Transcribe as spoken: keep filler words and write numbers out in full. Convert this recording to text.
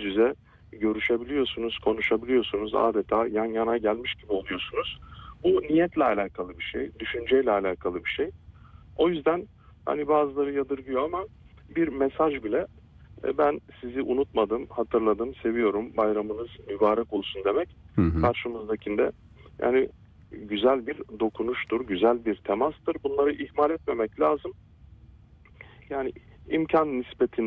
yüze görüşebiliyorsunuz, konuşabiliyorsunuz, adeta yan yana gelmiş gibi oluyorsunuz. Bu niyetle alakalı bir şey, düşünceyle alakalı bir şey. O yüzden hani bazıları yadırgıyor ama bir mesaj bile e, ben sizi unutmadım, hatırladım, seviyorum, bayramınız mübarek olsun demek Hı hı. karşımızdakinde yani güzel bir dokunuştur, güzel bir temastır. Bunları ihmal etmemek lazım. Yani imkan nispetinde